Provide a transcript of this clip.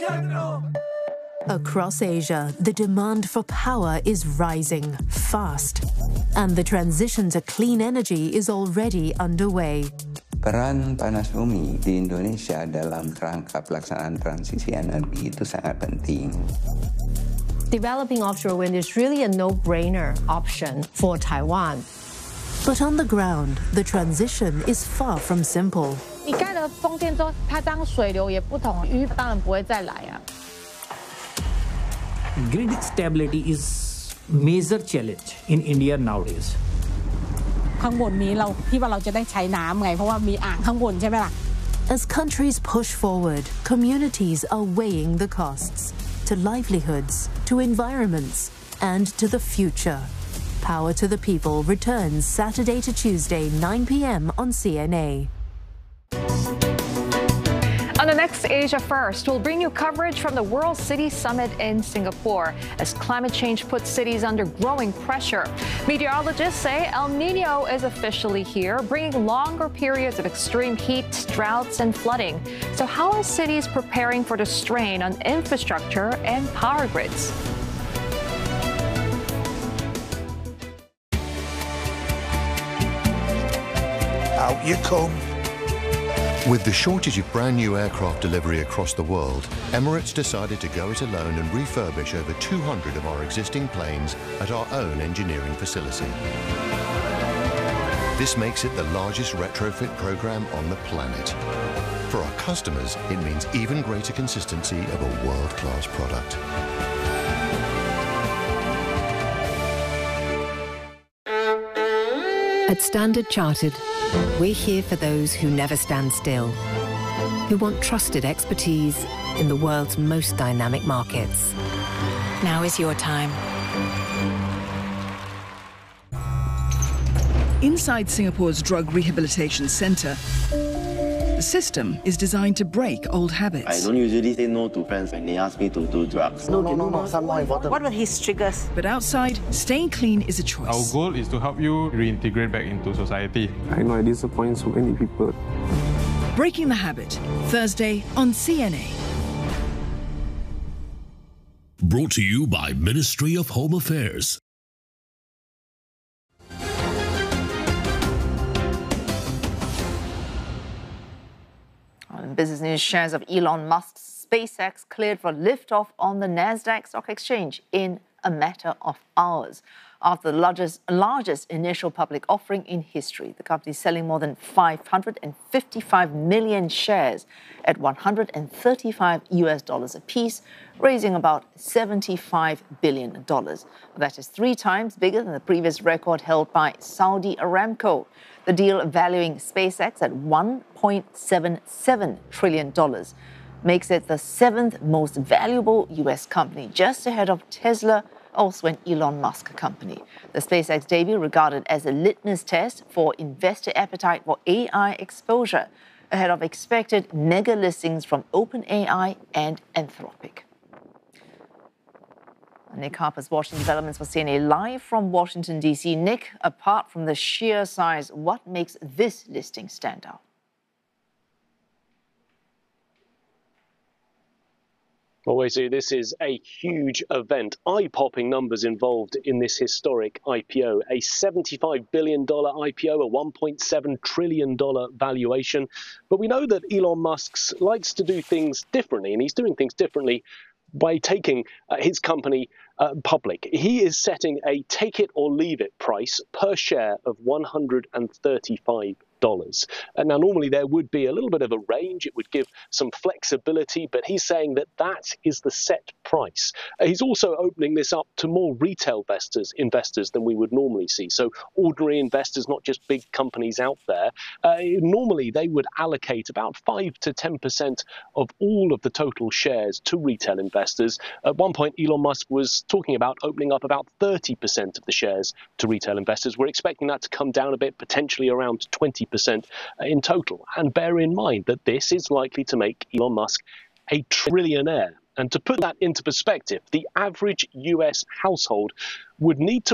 Across Asia, the demand for power is rising fast, and the transition to clean energy is already underway. Peran panas bumi di Indonesia dalam kerangka pelaksanaan transisi energi itu sangat penting. Developing offshore wind is really a no-brainer option for Taiwan. But on the ground, the transition is far from simple. 你盖了风电之后，它当水流也不同，鱼当然不会再来啊。 Grid stability is major challenge in India nowadays. ข้างบนนี้เราที่ว่าเราจะได้ใช้น้ำไงเพราะว่ามีอ่างข้างบนใช่ไหมล่ะ As countries push forward, communities are weighing the costs to livelihoods, to environments, and to the future. Power to the People returns Saturday to Tuesday, 9 p.m. on CNA. On the next Asia First, we'll bring you coverage from the World City Summit in Singapore as climate change puts cities under growing pressure. Meteorologists say El Nino is officially here, bringing longer periods of extreme heat, droughts, and flooding. So how are cities preparing for the strain on infrastructure and power grids? Out you come. With the shortage of brand new aircraft delivery across the world, Emirates decided to go it alone and refurbish over 200 of our existing planes at our own engineering facility. This makes it the largest retrofit program on the planet. For our customers, it means even greater consistency of a world-class product. At Standard Chartered, we're here for those who never stand still, who want trusted expertise in the world's most dynamic markets. Now is your time. Inside Singapore's Drug Rehabilitation Centre, the system is designed to break old habits. I don't usually say no to friends when they ask me to do drugs. No, some more important. What were his triggers? But outside, staying clean is a choice. Our goal is to help you reintegrate back into society. I know I disappoint so many people. Breaking the Habit, Thursday on CNA. Brought to you by Ministry of Home Affairs. In business news, shares of Elon Musk's SpaceX cleared for liftoff on the Nasdaq Stock Exchange in a matter of hours. After the largest initial public offering in history, the company is selling more than 555 million shares at $135 apiece, raising about $75 billion. That is 3 times bigger than the previous record held by Saudi Aramco. The deal valuing SpaceX at $1.77 trillion makes it the 7th most valuable U.S. company, just ahead of Tesla, also an Elon Musk company. The SpaceX debut regarded as a litmus test for investor appetite for AI exposure, ahead of expected mega listings from OpenAI and Anthropic. Nick Harper's watching developments for CNA live from Washington, D.C. Nick, apart from the sheer size, what makes this listing stand out? Always do. This is a huge event. Eye-popping numbers involved in this historic IPO. A $75 billion IPO, a $1.7 trillion valuation. But we know that Elon Musk likes to do things differently, and he's doing things differently by taking his company public. He is setting a take-it-or-leave-it price per share of $135. Now, normally there would be a little bit of a range. It would give some flexibility, but he's saying that that is the set price. He's also opening this up to more retail investors than we would normally see. So ordinary investors, not just big companies out there. Normally they would allocate about 5 to 10% of all of the total shares to retail investors. At one point, Elon Musk was talking about opening up about 30% of the shares to retail investors. We're expecting that to come down a bit, potentially around 20% in total. And bear in mind that this is likely to make Elon Musk a trillionaire. And to put that into perspective, the average US household would need to